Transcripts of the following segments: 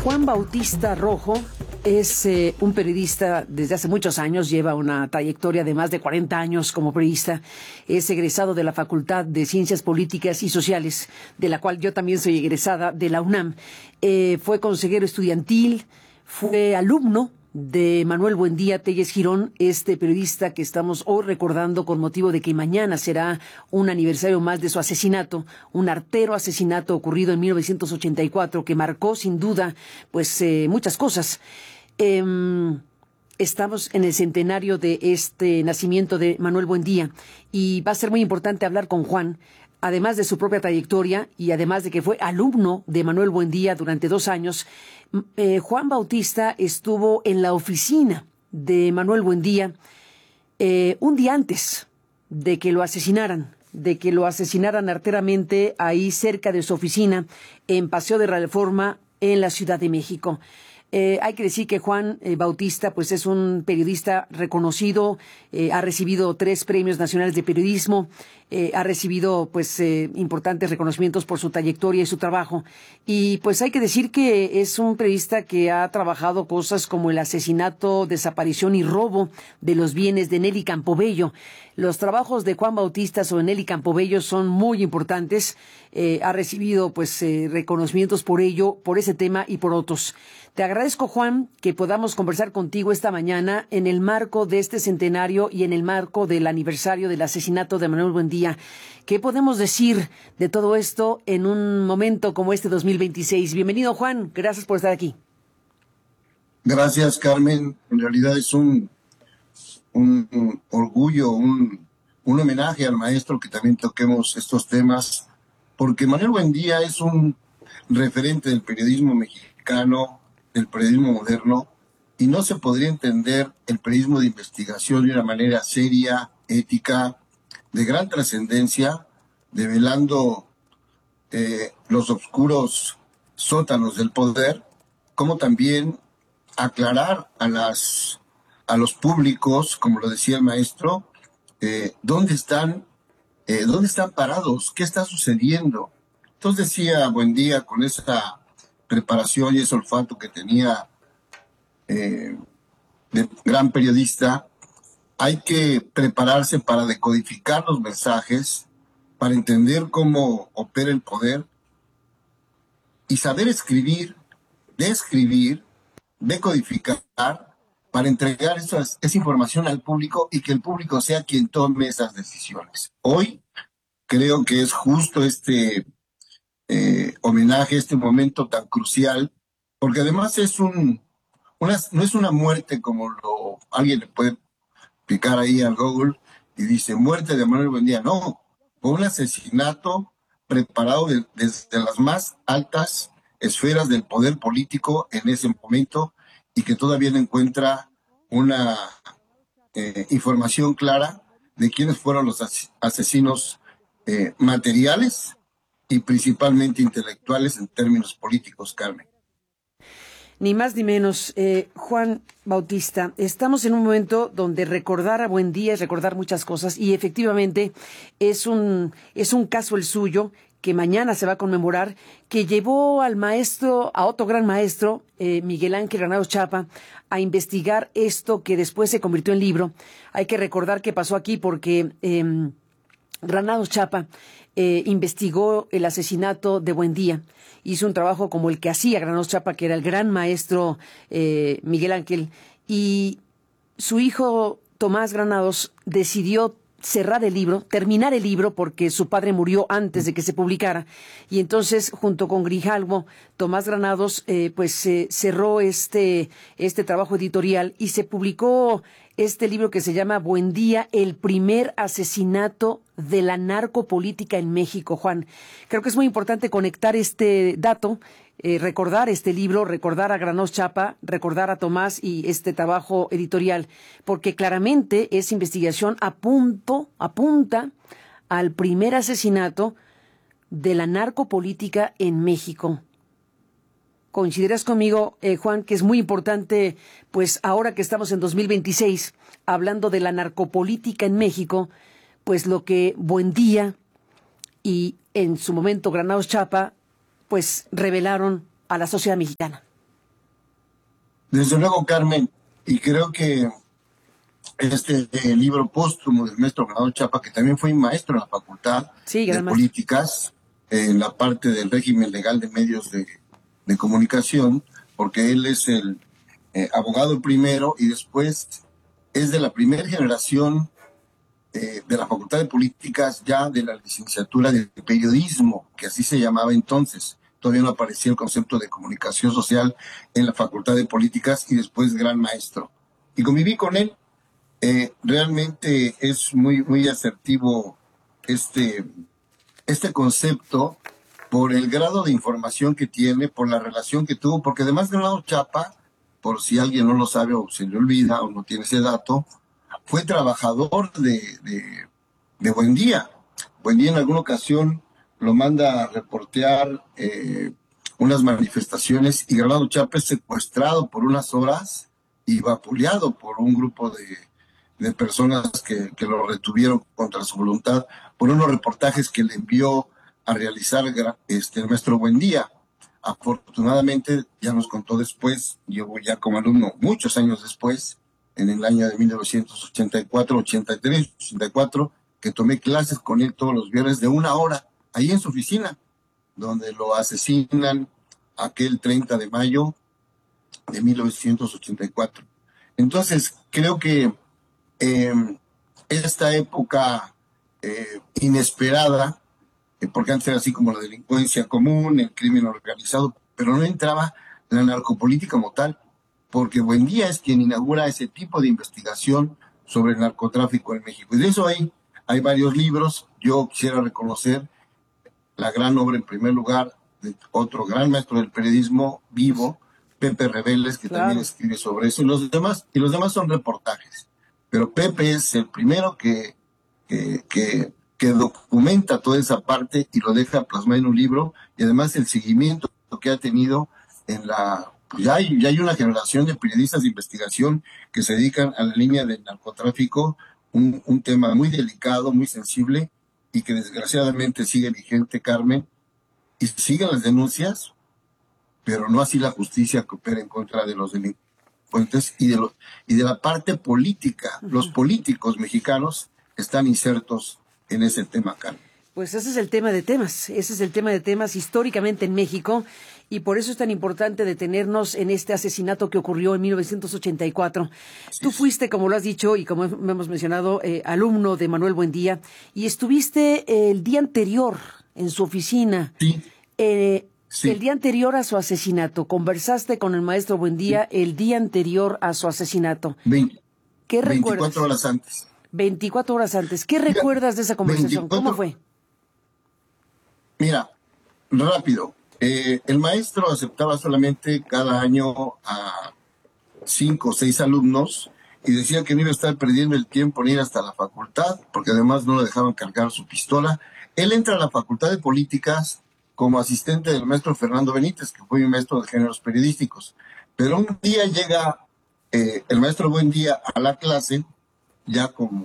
Juan Bautista Rojo es un periodista desde hace muchos años, lleva una trayectoria de más de 40 años como periodista. Es egresado de la Facultad de Ciencias Políticas y Sociales, de la cual yo también soy egresada de la UNAM. Fue consejero estudiantil, fue alumno de Manuel Buendía Telles Girón, este periodista que estamos hoy recordando con motivo de que mañana será un aniversario más de su asesinato, un artero asesinato ocurrido en 1984 que marcó sin duda pues muchas cosas. Estamos en el centenario de este nacimiento de Manuel Buendía y va a ser muy importante hablar con Juan, además de su propia trayectoria y además de que fue alumno de Manuel Buendía durante 2 años. Juan Bautista estuvo en la oficina de Manuel Buendía un día antes de que lo asesinaran, arteramente ahí cerca de su oficina en Paseo de Reforma en la Ciudad de México. Hay que decir que Juan Bautista pues es un periodista reconocido, ha recibido 3 premios nacionales de periodismo, ha recibido pues importantes reconocimientos por su trayectoria y su trabajo. Y pues hay que decir que es un periodista que ha trabajado cosas como el asesinato, desaparición y robo de los bienes de Nelly Campobello. Los trabajos de Juan Bautista sobre Nelly Campobello son muy importantes. Ha recibido pues reconocimientos por ello, por ese tema y por otros. Te agradezco, Juan, que podamos conversar contigo esta mañana en el marco de este centenario y en el marco del aniversario del asesinato de Manuel Buendía. ¿Qué podemos decir de todo esto en un momento como este 2026? Bienvenido, Juan. Gracias por estar aquí. Gracias, Carmen. En realidad es un orgullo, un homenaje al maestro que también toquemos estos temas, porque Manuel Buendía es un referente del periodismo mexicano, del periodismo moderno, y no se podría entender el periodismo de investigación de una manera seria, ética, de gran trascendencia, develando los oscuros sótanos del poder, como también aclarar a los públicos, como lo decía el maestro, dónde están parados, qué está sucediendo. Entonces decía Buendía, con esa preparación y ese olfato que tenía de gran periodista, hay que prepararse para decodificar los mensajes, para entender cómo opera el poder y saber escribir, describir, decodificar, para entregar esa información al público y que el público sea quien tome esas decisiones. Hoy creo que es justo este homenaje, este momento tan crucial, porque además no es una muerte como alguien le puede picar ahí al Google y dice muerte de Manuel Buendía. No, fue un asesinato preparado desde las más altas esferas del poder político en ese momento y que todavía no encuentra una información clara de quiénes fueron los asesinos materiales y principalmente intelectuales en términos políticos, Carmen. Ni más ni menos. Juan Bautista, estamos en un momento donde recordar a Buendía es recordar muchas cosas y efectivamente es un caso el suyo que mañana se va a conmemorar, que llevó al maestro, a otro gran maestro, Miguel Ángel Granados Chapa, a investigar esto que después se convirtió en libro. Hay que recordar qué pasó aquí porque Granados Chapa investigó el asesinato de Buendía. Hizo un trabajo como el que hacía Granados Chapa, que era el gran maestro Miguel Ángel, y su hijo Tomás Granados decidió cerrar el libro, terminar el libro, porque su padre murió antes de que se publicara, y entonces junto con Grijalvo, Tomás Granados cerró este trabajo editorial y se publicó este libro que se llama Buendía, el primer asesinato de la narcopolítica en México. Juan, creo que es muy importante conectar este dato, recordar este libro, recordar a Granados Chapa, recordar a Tomás y este trabajo editorial, porque claramente esa investigación apunta al primer asesinato de la narcopolítica en México. ¿Coincidirás conmigo, Juan, que es muy importante, pues ahora que estamos en 2026, hablando de la narcopolítica en México, pues lo que Buendía y en su momento Granados Chapa, pues revelaron a la sociedad mexicana? Desde luego, Carmen, y creo que este libro póstumo del maestro Bernardo Chapa, que también fue maestro en la Facultad Sí, de gran maestro. Políticas, en la parte del régimen legal de medios de comunicación, porque él es el abogado primero y después es de la primera generación de la Facultad de Políticas, ya de la licenciatura de periodismo, que así se llamaba entonces. Todavía no aparecía el concepto de comunicación social en la Facultad de Políticas y después gran maestro. Y conviví con él. Realmente es muy asertivo este, este concepto por el grado de información que tiene, por la relación que tuvo, porque además de Bernardo Chapa, por si alguien no lo sabe o se le olvida o no tiene ese dato, fue trabajador de Buen Día. Buen Día en alguna ocasión lo manda a reportear unas manifestaciones y Bernardo Chapa es secuestrado por unas horas y vapuleado por un grupo de personas que lo retuvieron contra su voluntad por unos reportajes que le envió a realizar el maestro Buendía. Afortunadamente, ya nos contó después, yo ya como alumno muchos años después, en el año de 1984, 83, 84, que tomé clases con él todos los viernes de 1 hora, ahí en su oficina, donde lo asesinan aquel 30 de mayo de 1984. Entonces, creo que eh, esta época inesperada, porque antes era así como la delincuencia común, el crimen organizado, pero no entraba la narcopolítica como tal, porque Buendía es quien inaugura ese tipo de investigación sobre el narcotráfico en México. Y de eso hay varios libros. Yo quisiera reconocer la gran obra, en primer lugar, de otro gran maestro del periodismo vivo, Pepe Rebeles, que también Claro. escribe sobre eso, y los demás son reportajes. Pero Pepe es el primero que documenta toda esa parte y lo deja plasmado en un libro, y además el seguimiento que ha tenido en la... Pues ya hay una generación de periodistas de investigación que se dedican a la línea del narcotráfico, un tema muy delicado, muy sensible, y que desgraciadamente sigue vigente, Carmen, y siguen las denuncias, pero no así la justicia que opera en contra de los delincuentes y de la parte política. Los políticos mexicanos están insertos en ese tema, Carmen. Pues ese es el tema de temas, ese es el tema de temas históricamente en México y por eso es tan importante detenernos en este asesinato que ocurrió en 1984. Tú fuiste, como lo has dicho y como hemos mencionado, alumno de Manuel Buendía y estuviste el día anterior en su oficina. Sí, El sí. día anterior a su asesinato, conversaste con el maestro Buendía el día anterior a su asesinato. 20, ¿Qué 24 recuerdas? horas antes. 24 horas antes. ¿Qué Mira, recuerdas de esa conversación? ¿Cómo 24, fue? mira, rápido. El maestro aceptaba solamente cada año a 5 o 6 alumnos y decía que no iba a estar perdiendo el tiempo en ir hasta la facultad, porque además no le dejaban cargar su pistola. Él entra a la Facultad de Políticas como asistente del maestro Fernando Benítez, que fue mi maestro de géneros periodísticos. Pero un día llega el maestro Buendía a la clase, ya como,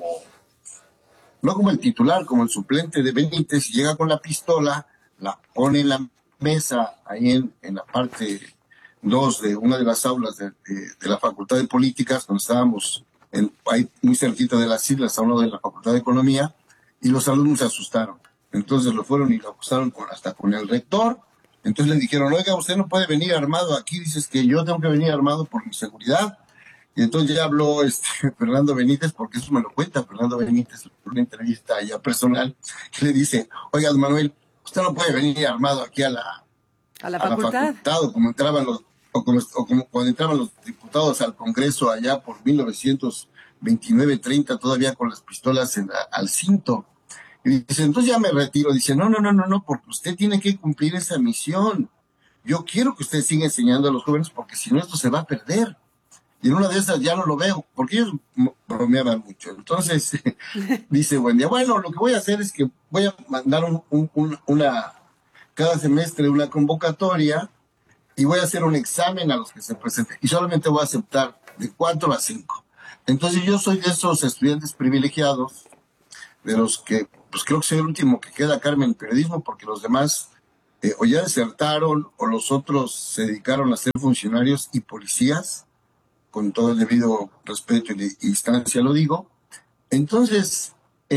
no como el titular, como el suplente de Benítez, y llega con la pistola, la pone en la mesa, ahí en la parte 2 de una de las aulas de la Facultad de Políticas, donde estábamos ahí muy cerquita de las islas, a uno de la Facultad de Economía, y los alumnos se asustaron. Entonces lo fueron y lo acusaron hasta con el rector. Entonces le dijeron, oiga, usted no puede venir armado aquí, dices que yo tengo que venir armado por mi seguridad. Y entonces ya habló Fernando Benítez, porque eso me lo cuenta Fernando Benítez en una entrevista ya personal, que le dice, oiga, don Manuel, usted no puede venir armado aquí ¿A la a la facultad? facultad, o como entraban o como cuando entraban los diputados al Congreso allá por 1929-30, todavía con las pistolas al cinto. Y dice, entonces ya me retiro. Dice, no, porque usted tiene que cumplir esa misión. Yo quiero que usted siga enseñando a los jóvenes, porque si no esto se va a perder. Y en una de esas ya no lo veo, porque ellos bromeaban mucho. Entonces, dice Buendía, bueno, lo que voy a hacer es que voy a mandar cada semestre una convocatoria y voy a hacer un examen a los que se presenten. Y solamente voy a aceptar de 4 a 5. Entonces yo soy de esos estudiantes privilegiados, de los que, pues creo que soy el último que queda, Carmen, en periodismo, porque los demás o ya desertaron o los otros se dedicaron a ser funcionarios y policías. con todo el debido respeto y distancia lo digo. Entonces,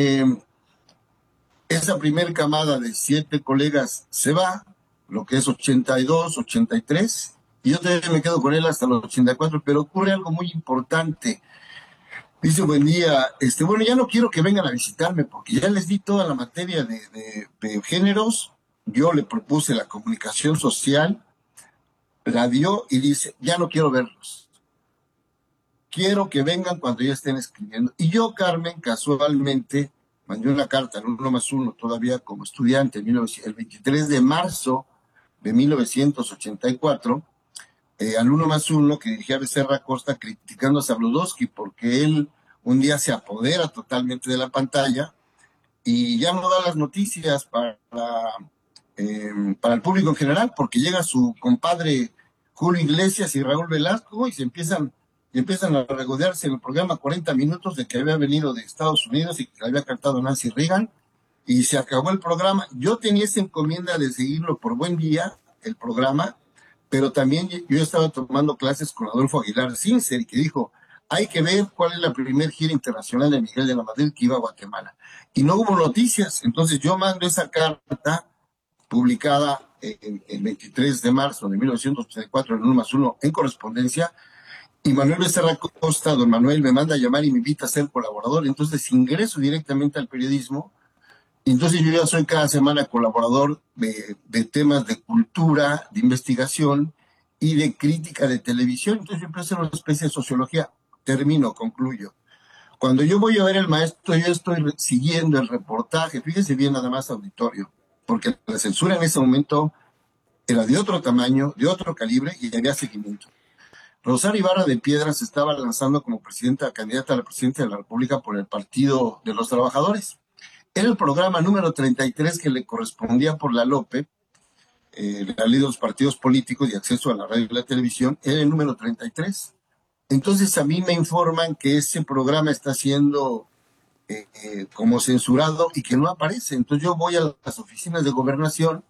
esa primer camada de 7 colegas se va, lo que es 82, 83, y yo todavía me quedo con él hasta los 84, pero ocurre algo muy importante. Dice, buen día, bueno, ya no quiero que vengan a visitarme porque ya les di toda la materia de géneros, yo le propuse la comunicación social, la dio y dice, ya no quiero verlos. Quiero que vengan cuando ya estén escribiendo. Y yo, Carmen, casualmente, mandé una carta al 1+1 todavía como estudiante, el 23 de marzo de 1984, al 1+1 que dirigía Becerra Costa criticando a Zabludovsky porque él un día se apodera totalmente de la pantalla y ya no da las noticias para el público en general, porque llega su compadre Julio Iglesias y Raúl Velasco y empiezan a regodearse en el programa 40 minutos de que había venido de Estados Unidos y que le había cantado Nancy Reagan, y se acabó el programa. Yo tenía esa encomienda de seguirlo por buen día, el programa, pero también yo estaba tomando clases con Adolfo Aguilar Sincer, que dijo, hay que ver cuál es la primer gira internacional de Miguel de la Madrid que iba a Guatemala. Y no hubo noticias, entonces yo mando esa carta publicada el 23 de marzo de 1984 en 1+1 en correspondencia, y Manuel Becerra Costa, don Manuel, me manda a llamar y me invita a ser colaborador. Entonces ingreso directamente al periodismo. Entonces yo ya soy cada semana colaborador de temas de cultura, de investigación y de crítica de televisión. Entonces yo empiezo a hacer una especie de sociología. Concluyo. Cuando yo voy a ver el maestro, yo estoy siguiendo el reportaje. Fíjese bien nada más, auditorio, porque la censura en ese momento era de otro tamaño, de otro calibre y había seguimiento. Rosario Ibarra de Piedra se estaba lanzando como candidata a la presidencia de la República por el Partido de los Trabajadores. Era el programa número 33 que le correspondía por la LOPE, la ley de los partidos políticos y acceso a la radio y la televisión, era el número 33. Entonces a mí me informan que ese programa está siendo como censurado y que no aparece. Entonces yo voy a las oficinas de gobernación,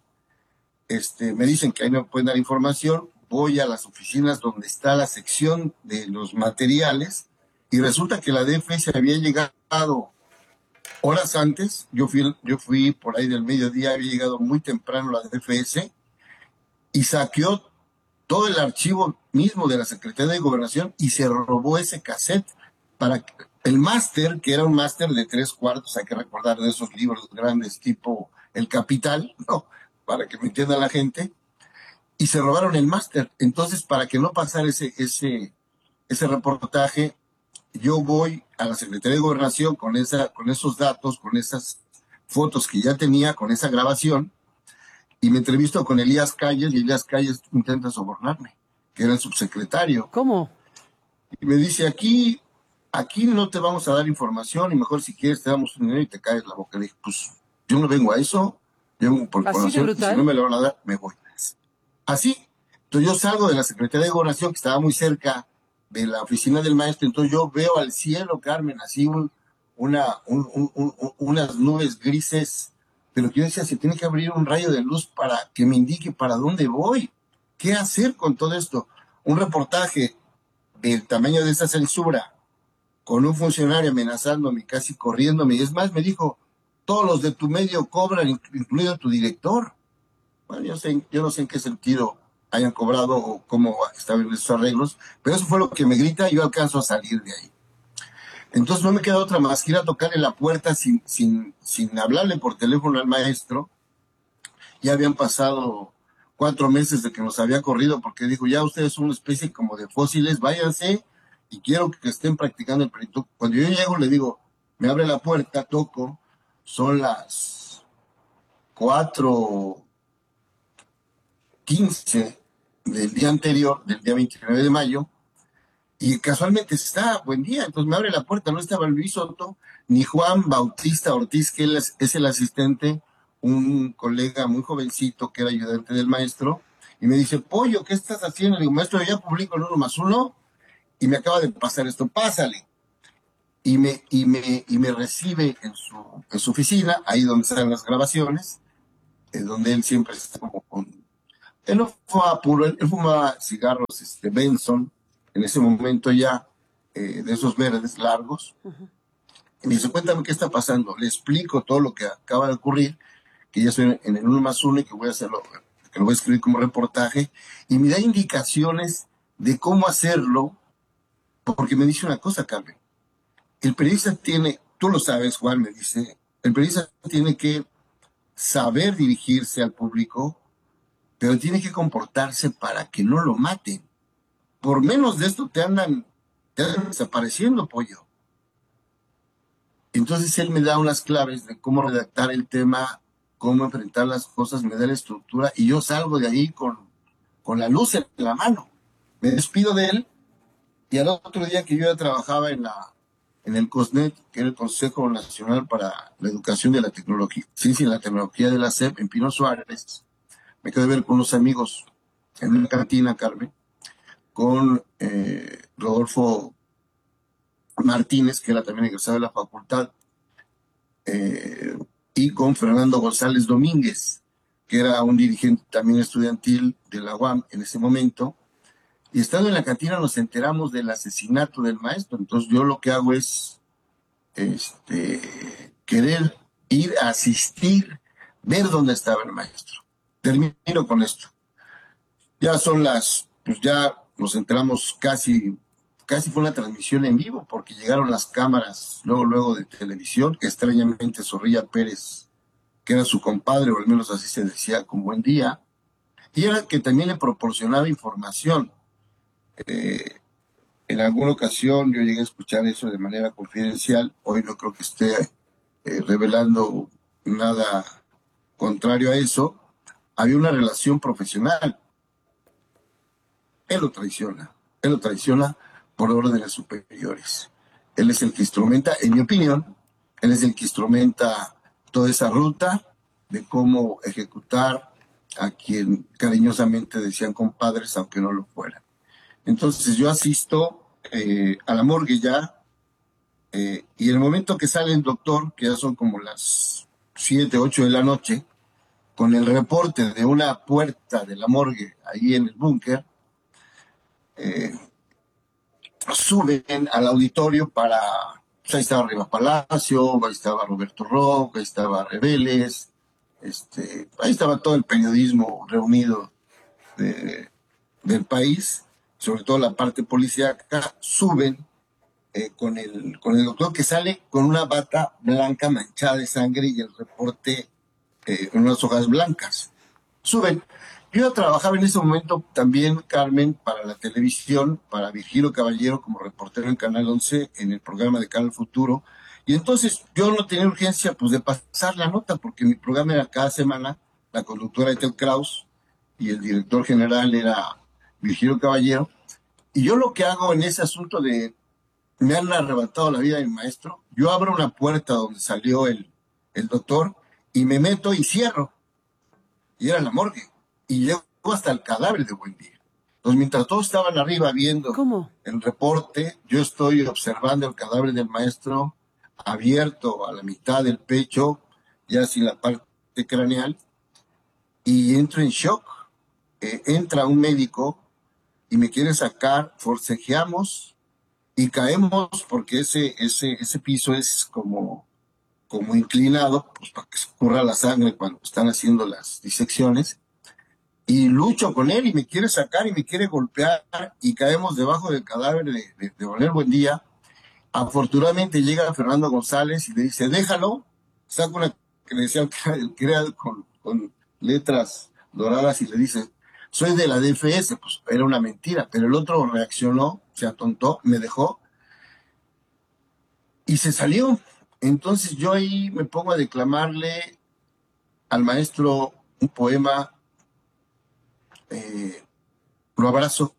me dicen que ahí no pueden dar información, voy a las oficinas donde está la sección de los materiales y resulta que la DFS había llegado horas antes. Yo fui por ahí del mediodía, había llegado muy temprano la DFS y saqueó todo el archivo mismo de la Secretaría de Gobernación y se robó ese cassette para el máster, que era un máster de 3/4, hay que recordar, de esos libros grandes tipo El Capital, ¿no? Para que me entienda la gente, y se robaron el máster. Entonces, para que no pasara ese reportaje, yo voy a la Secretaría de Gobernación con esos datos, con esas fotos que ya tenía, con esa grabación, y me entrevisto con Elías Calles, y Elías Calles intenta sobornarme, que era el subsecretario. ¿Cómo? Y me dice, aquí no te vamos a dar información, y mejor si quieres te damos un dinero y te caes la boca. Le dije, pues yo no vengo a eso, yo vengo por información, y si no me lo van a dar, me voy. Así. Entonces yo salgo de la Secretaría de Gobernación, que estaba muy cerca de la oficina del maestro, entonces yo veo al cielo, Carmen, así unas nubes grises, pero yo decía, se tiene que abrir un rayo de luz para que me indique para dónde voy, qué hacer con todo esto. Un reportaje del tamaño de esa censura, con un funcionario amenazándome, casi corriéndome, y es más, me dijo, todos los de tu medio cobran, incluido tu director. Bueno, yo no sé en qué sentido hayan cobrado o cómo estaban esos arreglos, pero eso fue lo que me grita y yo alcanzo a salir de ahí. Entonces no me queda otra más que ir a tocarle la puerta sin hablarle por teléfono al maestro. Ya habían pasado 4 meses de que nos había corrido porque dijo, ya ustedes son una especie como de fósiles, váyanse y quiero que estén practicando el proyecto. Cuando yo llego le digo, me abre la puerta, toco, son las 4:15 del día anterior, del día 29 de mayo, y casualmente está, buen día, entonces me abre la puerta, no estaba Luis Soto, ni Juan Bautista Ortiz, que él es el asistente, un colega muy jovencito que era ayudante del maestro, y me dice, Pollo, ¿qué estás haciendo? Le digo, maestro, ya publico el 1+1, y me acaba de pasar esto, pásale. Y me recibe en su oficina, ahí donde están las grabaciones, donde él siempre está como con... Él no fumaba puro, él fumaba cigarros Benson, en ese momento ya, de esos verdes largos. Y me dice, cuéntame qué está pasando. Le explico todo lo que acaba de ocurrir, que ya estoy en el 1+1 y que voy a hacerlo, que lo voy a escribir como reportaje, y me da indicaciones de cómo hacerlo, porque me dice una cosa, Carmen. El periodista tiene, tú lo sabes, Juan, me dice, el periodista tiene que saber dirigirse al público, pero tiene que comportarse para que no lo maten. Por menos de esto te andan desapareciendo, pollo. Entonces él me da unas claves de cómo redactar el tema, cómo enfrentar las cosas, me da la estructura y yo salgo de ahí con la luz en la mano. Me despido de él y al otro día que yo ya trabajaba en el COSNET, que era el Consejo Nacional para la Educación de la Tecnología, Ciencia y la Tecnología de la SEP, en Pino Suárez, me quedé a ver con unos amigos en una cantina, Carmen, con Rodolfo Martínez, que era también egresado de la facultad, y con Fernando González Domínguez, que era un dirigente también estudiantil de la UAM en ese momento. Y estando en la cantina nos enteramos del asesinato del maestro. Entonces yo lo que hago es querer ir a asistir, ver dónde estaba el maestro. Termino con esto. Ya son pues ya nos enteramos casi fue una transmisión en vivo, porque llegaron las cámaras luego de televisión, que extrañamente Zorrilla Pérez, que era su compadre, o al menos así se decía, con Buen Día, y era el que también le proporcionaba información. En alguna ocasión yo llegué a escuchar eso de manera confidencial, hoy no creo que esté revelando nada contrario a eso. Había una relación profesional. Él lo traiciona por órdenes superiores. Él es el que instrumenta, en mi opinión, él es el que instrumenta toda esa ruta de cómo ejecutar a quien cariñosamente decían compadres, aunque no lo fueran. Entonces yo asisto a la morgue ya, y en el momento que sale el doctor, que ya son como las 7, 8 de la noche, con el reporte de una puerta de la morgue ahí en el búnker, suben al auditorio para, pues ahí estaba Rivas Palacio, ahí estaba Roberto Rock, ahí estaba Rebeles, ahí estaba todo el periodismo reunido del país, sobre todo la parte policíaca. Suben con el doctor, que sale con una bata blanca manchada de sangre y el reporte en unas hojas blancas. Suben. Yo trabajaba en ese momento también, Carmen, para la televisión, para Virgilio Caballero como reportero en Canal 11, en el programa de Canal Futuro. Y entonces yo no tenía urgencia pues de pasar la nota, porque mi programa era cada semana, la conductora Ethel Kraus y el director general era Virgilio Caballero. Y yo lo que hago en ese asunto de me han arrebatado la vida de mi maestro, yo abro una puerta donde salió el doctor y me meto y cierro. Y era la morgue. Y llego hasta el cadáver de Buen Día. Entonces, mientras todos estaban arriba viendo ¿Cómo? el reporte, yo estoy observando el cadáver del maestro abierto a la mitad del pecho, ya sin la parte craneal, y entro en shock. Entra un médico y me quiere sacar, forcejeamos y caemos, porque ese piso es como inclinado, pues para que se escurra la sangre cuando están haciendo las disecciones. Y lucho con él y me quiere sacar y me quiere golpear y caemos debajo del cadáver de Manuel Buendía. Afortunadamente llega Fernando González y le dice, déjalo. Saca una credencial que era con letras doradas y le dice, soy de la DFS. Pues era una mentira, pero el otro reaccionó, se atontó, me dejó y se salió. Entonces yo ahí me pongo a declamarle al maestro un poema, lo abrazo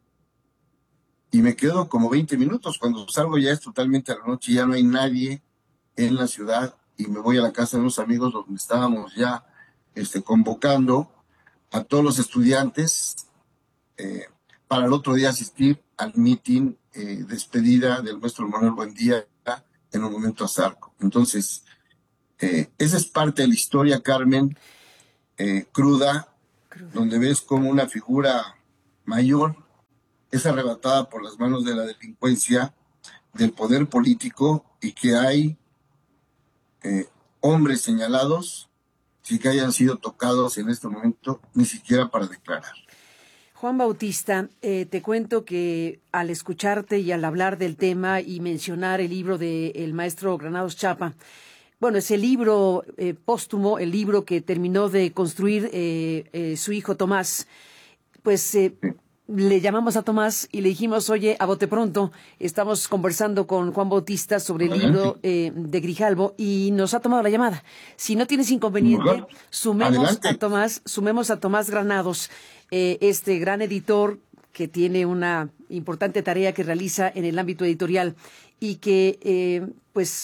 y me quedo como 20 minutos. Cuando salgo ya es totalmente a la noche, ya no hay nadie en la ciudad y me voy a la casa de unos amigos donde estábamos ya convocando a todos los estudiantes para el otro día asistir al meeting despedida del maestro Manuel Buendía en un momento a Zarco. Entonces, esa es parte de la historia, Carmen, cruda, donde ves como una figura mayor es arrebatada por las manos de la delincuencia, del poder político, y que hay hombres señalados sin que hayan sido tocados en este momento ni siquiera para declarar. Juan Bautista, te cuento que al escucharte y al hablar del tema y mencionar el libro del maestro Granados Chapa, bueno, es el libro póstumo, el libro que terminó de construir su hijo Tomás, pues le llamamos a Tomás y le dijimos, oye, a bote pronto, estamos conversando con Juan Bautista sobre el libro de Grijalvo y nos ha tomado la llamada. Si no tienes inconveniente, sumemos a Tomás Granados, este gran editor que tiene una importante tarea que realiza en el ámbito editorial y que, pues,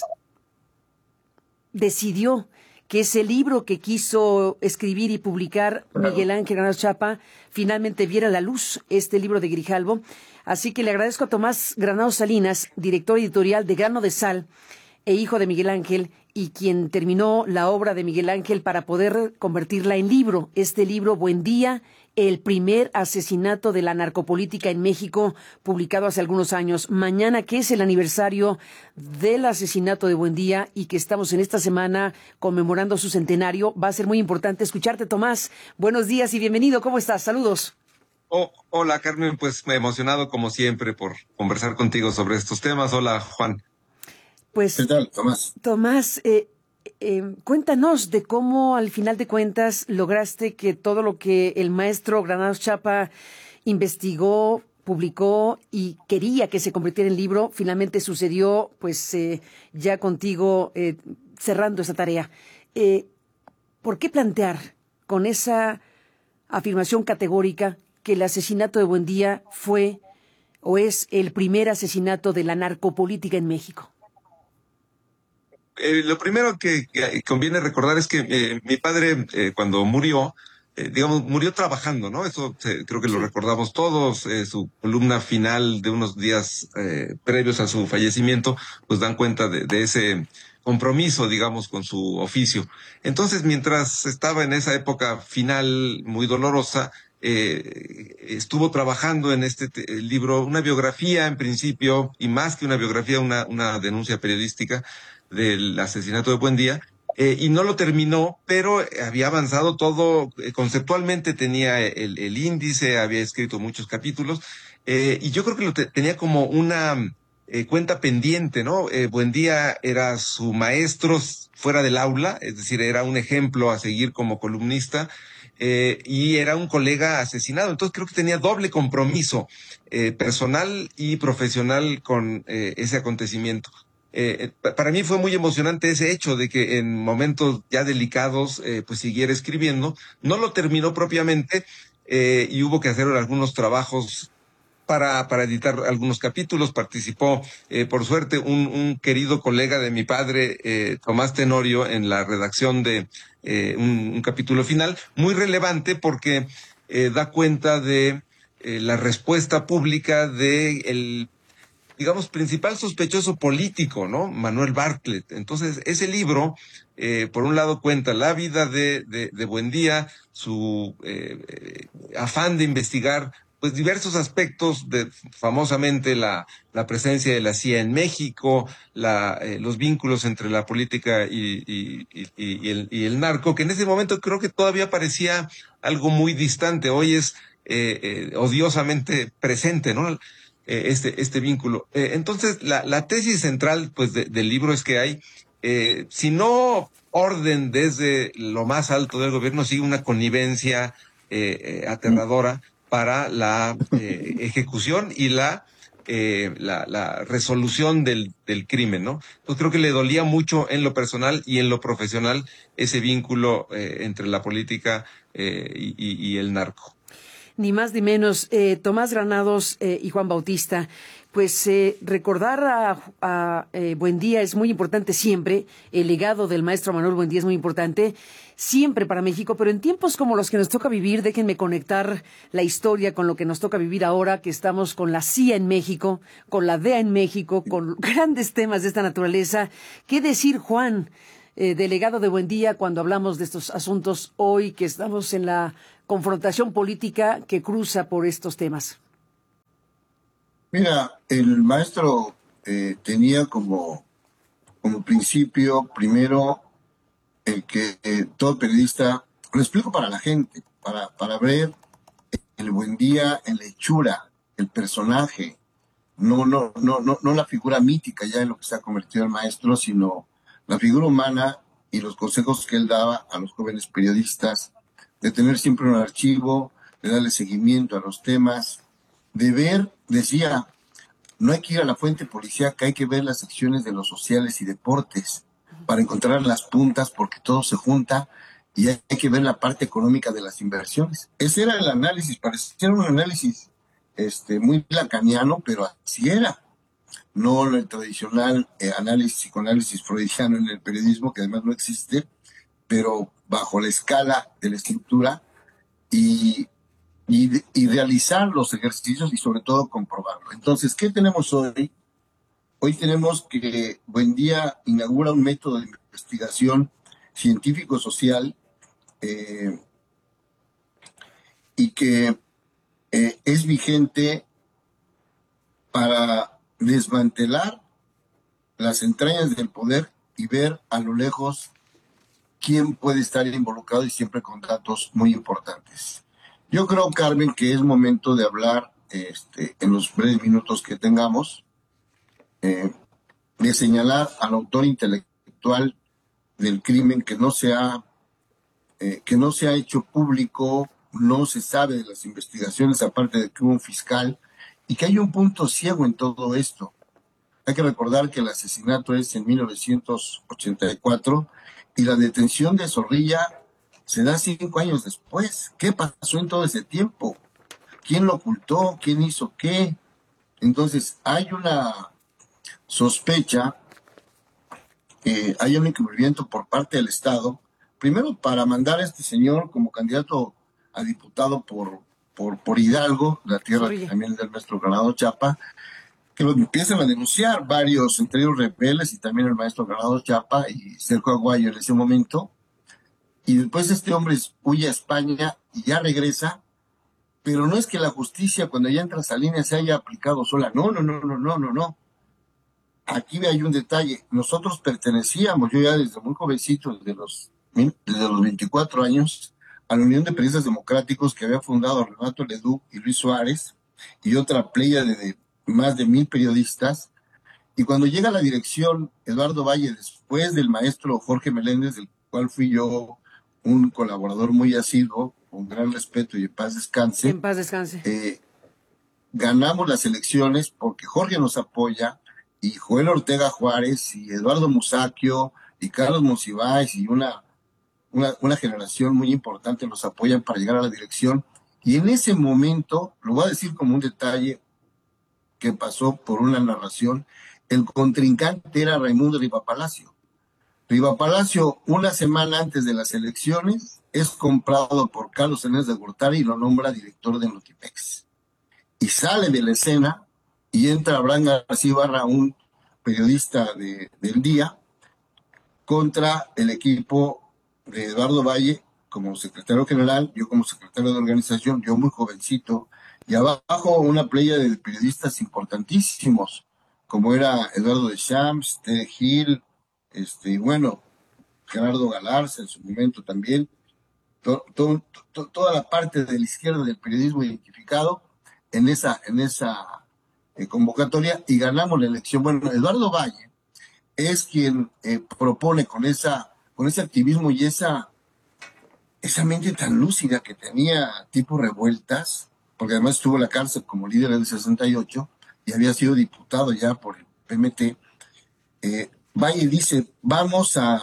decidió que ese libro que quiso escribir y publicar Miguel Ángel Granados Chapa finalmente viera la luz, este libro de Grijalvo. Así que le agradezco a Tomás Granados Salinas, director editorial de Grano de Sal e hijo de Miguel Ángel, y quien terminó la obra de Miguel Ángel para poder convertirla en libro. Este libro, Buen Día, el primer asesinato de la narcopolítica en México, publicado hace algunos años. Mañana, que es el aniversario del asesinato de Buendía y que estamos en esta semana conmemorando su centenario, va a ser muy importante escucharte, Tomás. Buenos días y bienvenido. ¿Cómo estás? Saludos. Hola, Carmen. Pues me he emocionado como siempre por conversar contigo sobre estos temas. Hola, Juan. Pues, ¿qué tal, Tomás? Tomás, cuéntanos de cómo al final de cuentas lograste que todo lo que el maestro Granados Chapa investigó, publicó y quería que se convirtiera en libro, finalmente sucedió, pues ya contigo cerrando esa tarea. ¿Por qué plantear con esa afirmación categórica que el asesinato de Buendía fue o es el primer asesinato de la narcopolítica en México? Lo primero que conviene recordar es que mi padre, cuando murió, murió trabajando, ¿no? Eso creo que lo recordamos todos. Su columna final de unos días previos a su fallecimiento, pues dan cuenta de ese compromiso, digamos, con su oficio. Entonces, mientras estaba en esa época final muy dolorosa, estuvo trabajando en este libro, una biografía en principio, y más que una biografía, una denuncia periodística del asesinato de Buendía, y no lo terminó, pero había avanzado todo, conceptualmente tenía el índice, había escrito muchos capítulos, y yo creo que tenía como una cuenta pendiente, ¿no? Buendía era su maestro fuera del aula, es decir, era un ejemplo a seguir como columnista, y era un colega asesinado. Entonces creo que tenía doble compromiso personal y profesional con ese acontecimiento. Para mí fue muy emocionante ese hecho de que en momentos ya delicados pues siguiera escribiendo. No lo terminó propiamente, y hubo que hacer algunos trabajos para editar algunos capítulos. Participó, por suerte, un querido colega de mi padre, Tomás Tenorio, en la redacción de un capítulo final, muy relevante porque da cuenta de la respuesta pública de el, digamos, principal sospechoso político, ¿no? Manuel Bartlett. Entonces, ese libro, por un lado, cuenta la vida de Buendía, su afán de investigar pues diversos aspectos de famosamente la presencia de la CIA en México, los vínculos entre la política y el narco, que en ese momento creo que todavía parecía algo muy distante. Hoy es odiosamente presente, ¿no? Este vínculo. Entonces, la tesis central pues del libro es que hay, si no orden desde lo más alto del gobierno, sí una connivencia aterradora para la ejecución y la resolución del crimen, ¿no? Pues creo que le dolía mucho en lo personal y en lo profesional ese vínculo entre la política y el narco. Ni más ni menos, Tomás Granados y Juan Bautista. Pues recordar a Buendía es muy importante siempre, el legado del maestro Manuel Buendía es muy importante siempre para México, pero en tiempos como los que nos toca vivir, déjenme conectar la historia con lo que nos toca vivir ahora, que estamos con la CIA en México, con la DEA en México, con grandes temas de esta naturaleza. ¿Qué decir, Juan, delegado de Buendía, cuando hablamos de estos asuntos hoy que estamos en la confrontación política que cruza por estos temas? Mira, el maestro tenía como principio, primero, el que todo periodista, lo explico para la gente, para ver el buen día en la hechura, el personaje, no la figura mítica ya en lo que se ha convertido el maestro, sino la figura humana y los consejos que él daba a los jóvenes periodistas, de tener siempre un archivo, de darle seguimiento a los temas, de ver, decía, no hay que ir a la fuente policíaca, hay que ver las secciones de los sociales y deportes para encontrar las puntas porque todo se junta y hay que ver la parte económica de las inversiones. Ese era el análisis, parecía un análisis muy lacaniano, pero así era. No el tradicional análisis, psicoanálisis freudiano en el periodismo, que además no existe, pero bajo la escala de la estructura y y realizar los ejercicios y sobre todo comprobarlo. Entonces, ¿qué tenemos hoy? Hoy tenemos que Buendía inaugura un método de investigación científico-social eh, y que es vigente para desmantelar las entrañas del poder y ver a lo lejos quién puede estar involucrado y siempre con datos muy importantes. Yo creo, Carmen, que es momento de hablar en los breves minutos que tengamos, eh, de señalar al autor intelectual del crimen que no se ha hecho público, no se sabe de las investigaciones, aparte de que hubo un fiscal, y que hay un punto ciego en todo esto. Hay que recordar que el asesinato es en 1984 y la detención de Zorrilla se da 5 años después. ¿Qué pasó en todo ese tiempo? ¿Quién lo ocultó? ¿Quién hizo qué? Entonces, hay una sospecha, hay un encubrimiento por parte del Estado, primero para mandar a este señor como candidato a diputado por Hidalgo, la tierra que también es del maestro Granado Chapa, que lo empiezan a denunciar varios, entre ellos rebeldes y también el maestro Granado Chapa y Sergio Aguayo en ese momento. Y después este hombre huye a España y ya regresa, pero no es que la justicia cuando ya entra a Salinas se haya aplicado sola. No. Aquí hay un detalle. Nosotros pertenecíamos, yo ya desde muy jovencito, desde los 24 años, a la Unión de Periodistas Democráticos que había fundado Renato Leduc y Luis Suárez y otra playa de más de 1,000 periodistas. Y cuando llega a la dirección Eduardo Valle, después del maestro Jorge Meléndez, del cual fui yo un colaborador muy asiduo, con gran respeto y en paz descanse. En paz descanse. Ganamos las elecciones porque Jorge nos apoya y Joel Ortega Juárez y Eduardo Musaquio y Carlos Monsiváis y una generación muy importante nos apoyan para llegar a la dirección. Y en ese momento, lo voy a decir como un detalle que pasó por una narración, el contrincante era Raimundo Riva Palacio. Riva Palacio, una semana antes de las elecciones, es comprado por Carlos Hernández de Gortari y lo nombra director de Notimex. Y sale de la escena y entra Abraham García Ibarra, un periodista del día, contra el equipo de Eduardo Valle como secretario general, yo como secretario de organización, yo muy jovencito, y abajo una playa de periodistas importantísimos, como era Eduardo de Champs, Ted Gil, y bueno, Gerardo Galarza en su momento también, toda la parte de la izquierda del periodismo identificado en esa convocatoria y ganamos la elección. Bueno, Eduardo Valle es quien propone con ese activismo y esa mente tan lúcida que tenía tipo revueltas, porque además estuvo en la cárcel como líder del 68 y había sido diputado ya por el PMT. Valle dice, vamos a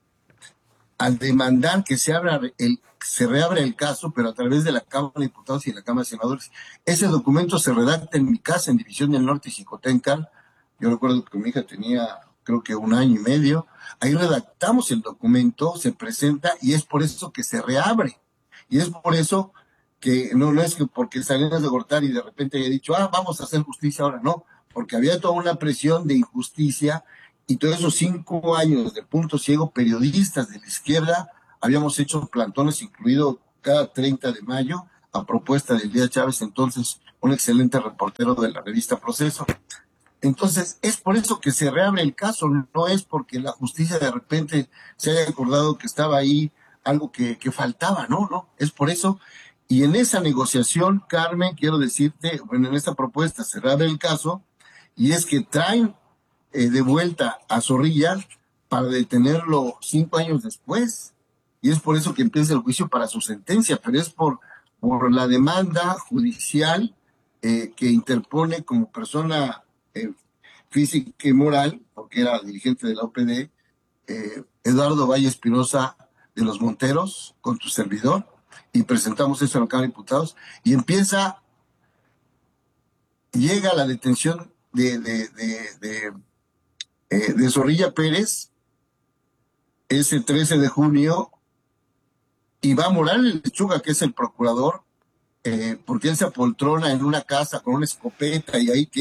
demandar que se reabra el caso, pero a través de la Cámara de Diputados y de la Cámara de Senadores. Ese documento se redacta en mi casa, en División del Norte, Xicoténcal. Yo recuerdo que mi hija tenía, creo que 1 año y medio. Ahí redactamos el documento, se presenta y es por eso que se reabre. Y es por eso que no es que porque Salinas de Gortari y de repente haya dicho, vamos a hacer justicia ahora, no, porque había toda una presión de injusticia y todos esos 5 años de punto ciego, periodistas de la izquierda, habíamos hecho plantones, incluido cada 30 de mayo, a propuesta de Elías Chávez, entonces un excelente reportero de la revista Proceso. Entonces, es por eso que se reabre el caso, no es porque la justicia de repente se haya acordado que estaba ahí algo que faltaba, no, es por eso. Y en esa negociación, Carmen, quiero decirte, bueno, en esta propuesta se reabre el caso, y es que traen de vuelta a Zorrilla para detenerlo 5 años después, y es por eso que empieza el juicio para su sentencia, pero es por la demanda judicial que interpone como persona física y moral, porque era dirigente de la OPD, Eduardo Valle Espinosa de los Monteros, con tu servidor, y presentamos eso en la Cámara de Diputados, y llega la detención de Zorrilla Pérez ese 13 de junio, y va Morales Lechuga, que es el procurador, porque él se apoltrona en una casa con una escopeta, y ahí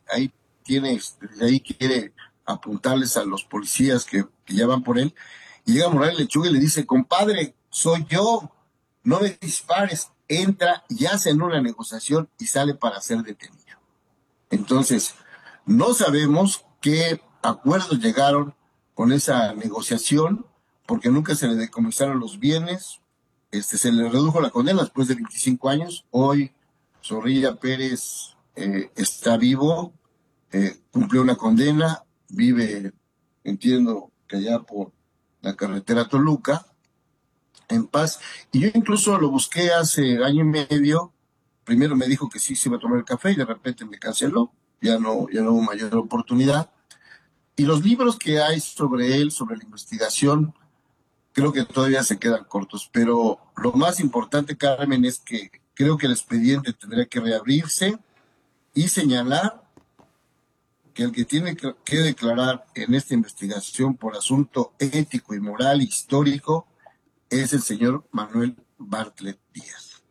quiere apuntarles a los policías que ya van por él, y llega Morales Lechuga y le dice: compadre, soy yo, no me dispares. Entra y hacen una negociación y sale para ser detenido. Entonces, no sabemos qué acuerdos llegaron con esa negociación, porque nunca se le decomisaron los bienes, se le redujo la condena después de 25 años. Hoy Zorrilla Pérez está vivo, cumplió una condena, vive, entiendo que allá por la carretera Toluca, en paz. Y yo incluso lo busqué hace año y medio. Primero me dijo que sí se iba a tomar el café y de repente me canceló. Ya no hubo mayor oportunidad. Y los libros que hay sobre él, sobre la investigación, creo que todavía se quedan cortos. Pero lo más importante, Carmen, es que creo que el expediente tendría que reabrirse y señalar que el que tiene que declarar en esta investigación por asunto ético y moral histórico es el señor Manuel Bartlett Díaz.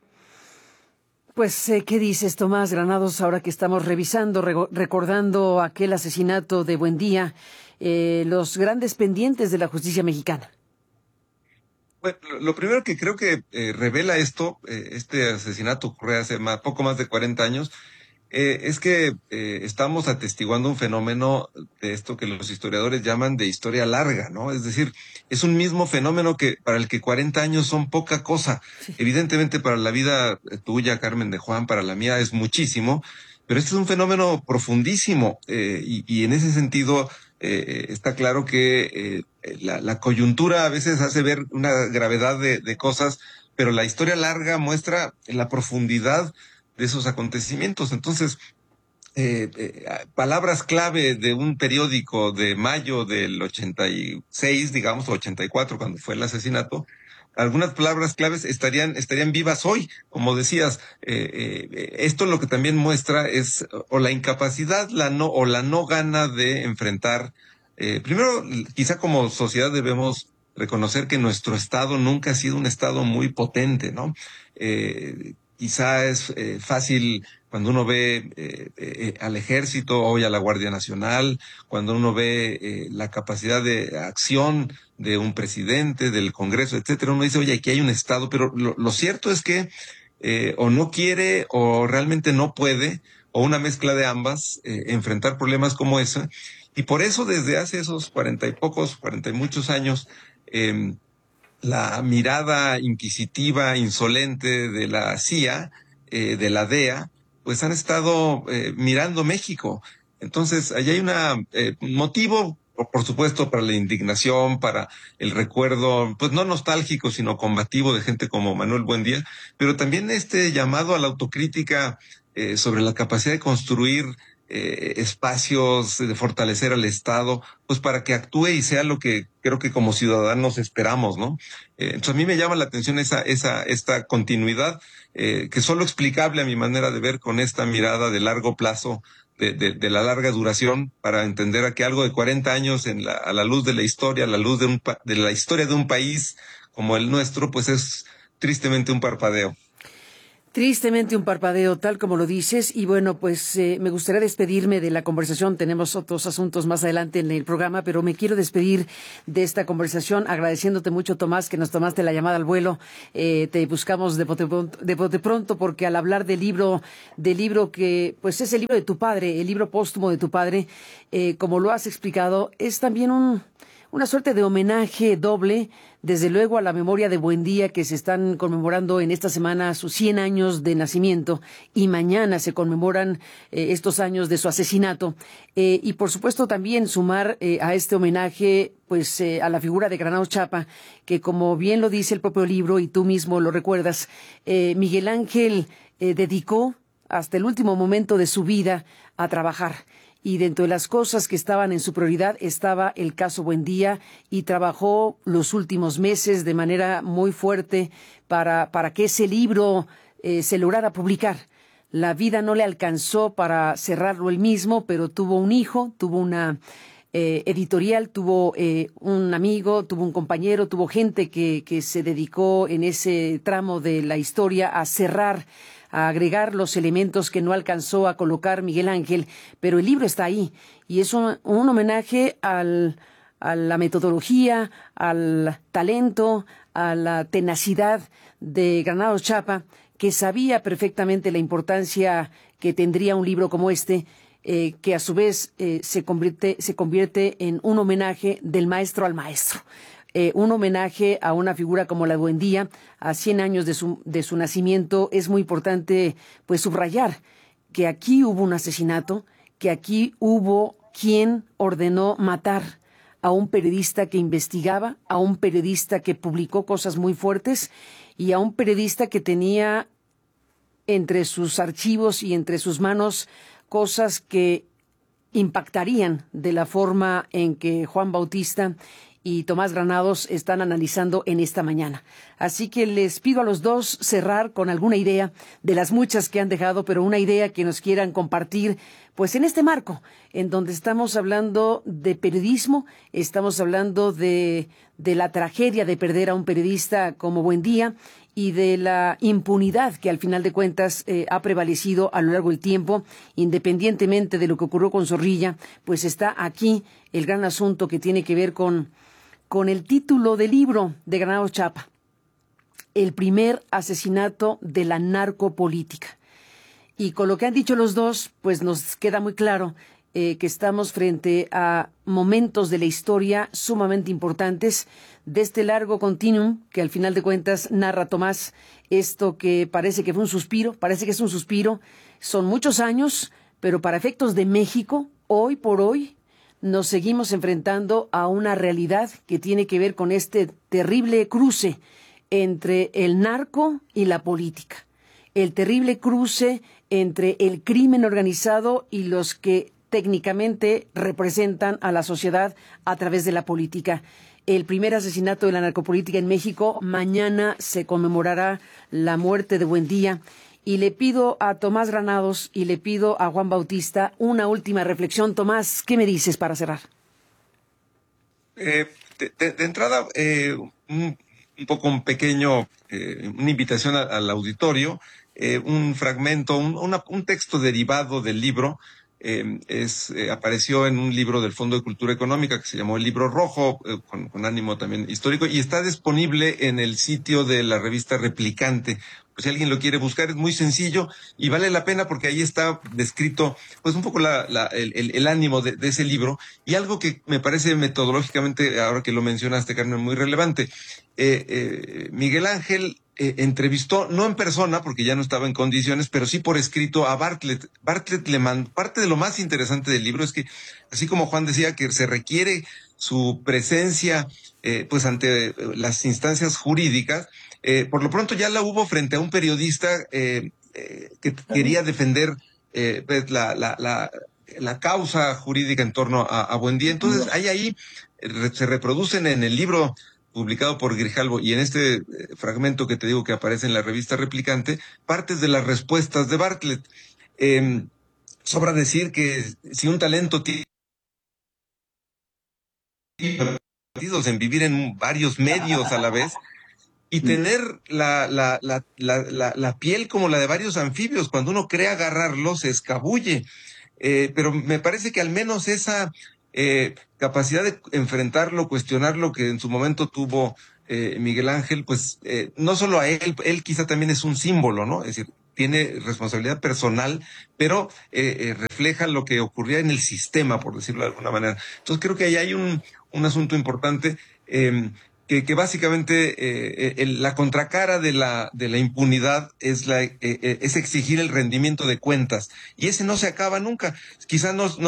Pues, ¿qué dices, Tomás Granados, ahora que estamos revisando, recordando aquel asesinato de Buendía, los grandes pendientes de la justicia mexicana? Bueno, lo primero que creo que revela esto, este asesinato ocurrió hace poco más de 40 años, es que estamos atestiguando un fenómeno de esto que los historiadores llaman de historia larga, ¿no? Es decir, es un mismo fenómeno que para el que 40 años son poca cosa. Sí. Evidentemente para la vida tuya, Carmen, de Juan, para la mía es muchísimo, pero este es un fenómeno profundísimo, y en ese sentido está claro que la coyuntura a veces hace ver una gravedad de cosas, pero la historia larga muestra la profundidad de esos acontecimientos. Entonces, palabras clave de un periódico de mayo del 86, digamos, 84, cuando fue el asesinato, algunas palabras claves estarían vivas hoy. Como decías, esto lo que también muestra es o la incapacidad, la no gana de enfrentar. Primero, quizá como sociedad debemos reconocer que nuestro Estado nunca ha sido un Estado muy potente, ¿no? Quizá es fácil cuando uno ve al Ejército, hoy a la Guardia Nacional, cuando uno ve la capacidad de acción de un presidente, del Congreso, etcétera, uno dice, oye, aquí hay un Estado, pero lo cierto es que o no quiere o realmente no puede, o una mezcla de ambas, enfrentar problemas como ese. Y por eso desde hace esos 40 y muchos años, la mirada inquisitiva, insolente de la CIA, de la DEA, pues han estado mirando México. Entonces, allí hay un motivo, por supuesto, para la indignación, para el recuerdo, pues no nostálgico, sino combativo de gente como Manuel Buendía, pero también este llamado a la autocrítica sobre la capacidad de construir espacios, de fortalecer al Estado, pues para que actúe y sea lo que creo que como ciudadanos esperamos, ¿no? Entonces a mí me llama la atención esta continuidad, que solo explicable a mi manera de ver con esta mirada de largo plazo, de la larga duración, para entender a que algo de 40 años a la luz de la historia, a la luz de la historia de un país como el nuestro, pues es tristemente un parpadeo. Tristemente un parpadeo, tal como lo dices, y bueno, pues me gustaría despedirme de la conversación. Tenemos otros asuntos más adelante en el programa, pero me quiero despedir de esta conversación agradeciéndote mucho, Tomás, que nos tomaste la llamada al vuelo. Te buscamos de bote pronto porque al hablar del libro que pues es el libro de tu padre, el libro póstumo de tu padre, como lo has explicado, es también una suerte de homenaje doble, desde luego a la memoria de Buendía, que se están conmemorando en esta semana sus 100 años de nacimiento, y mañana se conmemoran estos años de su asesinato. Y por supuesto también sumar a este homenaje pues a la figura de Granados Chapa, que como bien lo dice el propio libro y tú mismo lo recuerdas, Miguel Ángel dedicó hasta el último momento de su vida a trabajar. Y dentro de las cosas que estaban en su prioridad estaba el caso Buendía, y trabajó los últimos meses de manera muy fuerte para que ese libro se lograra publicar. La vida no le alcanzó para cerrarlo él mismo, pero tuvo un hijo, tuvo una editorial, tuvo un amigo, tuvo un compañero, tuvo gente que se dedicó en ese tramo de la historia a cerrar, a agregar los elementos que no alcanzó a colocar Miguel Ángel, pero el libro está ahí, y es un homenaje a la metodología, al talento, a la tenacidad de Granados Chapa, que sabía perfectamente la importancia que tendría un libro como este, que a su vez se convierte en un homenaje del maestro al maestro. Un homenaje a una figura como la Buendía, a 100 años de su nacimiento. Es muy importante pues subrayar que aquí hubo un asesinato, que aquí hubo quien ordenó matar a un periodista que investigaba, a un periodista que publicó cosas muy fuertes y a un periodista que tenía entre sus archivos y entre sus manos cosas que impactarían de la forma en que Juan Bautista y Tomás Granados están analizando en esta mañana. Así que les pido a los dos cerrar con alguna idea de las muchas que han dejado, pero una idea que nos quieran compartir, pues en este marco, en donde estamos hablando de periodismo, estamos hablando de la tragedia de perder a un periodista como Buendía y de la impunidad que al final de cuentas ha prevalecido a lo largo del tiempo, independientemente de lo que ocurrió con Zorrilla, pues está aquí el gran asunto que tiene que ver con el título del libro de Granados Chapa, el primer asesinato de la narcopolítica. Y con lo que han dicho los dos, pues nos queda muy claro que estamos frente a momentos de la historia sumamente importantes de este largo continuum que al final de cuentas narra Tomás, esto que parece que fue un suspiro, parece que es un suspiro, son muchos años, pero para efectos de México, hoy por hoy, nos seguimos enfrentando a una realidad que tiene que ver con este terrible cruce entre el narco y la política, el terrible cruce entre el crimen organizado y los que técnicamente representan a la sociedad a través de la política. El primer asesinato de la narcopolítica en México, mañana se conmemorará la muerte de Buendía. Y le pido a Tomás Granados y le pido a Juan Bautista una última reflexión. Tomás, ¿qué me dices para cerrar? De entrada, un poco un pequeño, una invitación al auditorio, un fragmento, un texto derivado del libro. Apareció en un libro del Fondo de Cultura Económica que se llamó El Libro Rojo, con ánimo también histórico, y está disponible en el sitio de la revista Replicante. Pues si alguien lo quiere buscar, es muy sencillo y vale la pena porque ahí está descrito pues un poco el ánimo de ese libro, y algo que me parece metodológicamente, ahora que lo mencionaste, Carmen, muy relevante. Miguel Ángel entrevistó, no en persona, porque ya no estaba en condiciones, pero sí por escrito a Bartlett. Bartlett le mandó, parte de lo más interesante del libro es que, así como Juan decía, que se requiere su presencia pues ante las instancias jurídicas, por lo pronto ya la hubo frente a un periodista que quería defender pues la causa jurídica en torno a Buendía. Entonces, ahí se reproducen en el libro publicado por Grijalvo y en este fragmento que te digo que aparece en la revista Replicante, partes de las respuestas de Bartlett. Sobra decir que si un talento tiene en vivir en varios medios a la vez, y tener la piel como la de varios anfibios. Cuando uno cree agarrarlo, se escabulle. Pero me parece que al menos esa capacidad de enfrentarlo, cuestionarlo que en su momento tuvo Miguel Ángel, pues no solo a él quizá también es un símbolo, ¿no? Es decir, tiene responsabilidad personal, pero refleja lo que ocurría en el sistema, por decirlo de alguna manera. Entonces creo que ahí hay un asunto importante. Que básicamente la contracara de la impunidad es exigir el rendimiento de cuentas, y ese no se acaba nunca. Quizás no